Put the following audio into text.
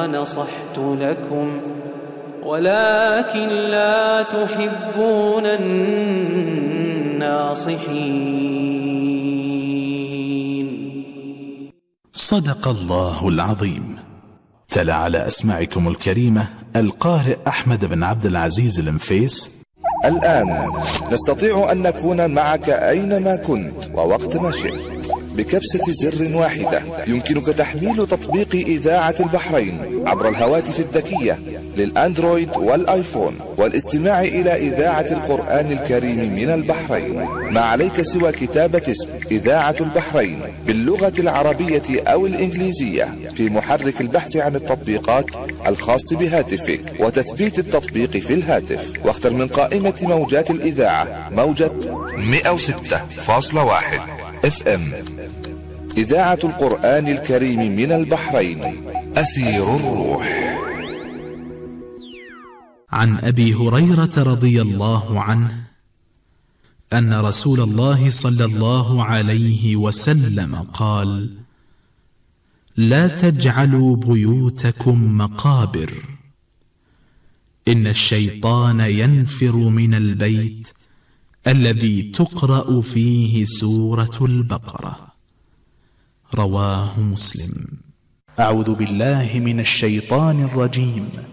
ونصحت لكم ولكن لا تحبون الناصحين. صدق الله العظيم. تلا على أسماعكم الكريمة القارئ أحمد بن عبد العزيز المفيس. الآن نستطيع أن نكون معك أينما كنت ووقت ما شئت. بكبسة زر واحدة يمكنك تحميل تطبيق إذاعة البحرين عبر الهواتف الذكية للأندرويد والآيفون والاستماع إلى إذاعة القرآن الكريم من البحرين. ما عليك سوى كتابة اسم إذاعة البحرين باللغة العربية أو الإنجليزية في محرك البحث عن التطبيقات الخاص بهاتفك وتثبيت التطبيق في الهاتف، واختر من قائمة موجات الإذاعة موجة 106.1 FM. إذاعة القرآن الكريم من البحرين، أثير الروح. عن أبي هريرة رضي الله عنه أن رسول الله صلى الله عليه وسلم قال: لا تجعلوا بيوتكم مقابر، إن الشيطان ينفر من البيت الذي تقرأ فيه سورة البقرة. رواه مسلم. أعوذ بالله من الشيطان الرجيم.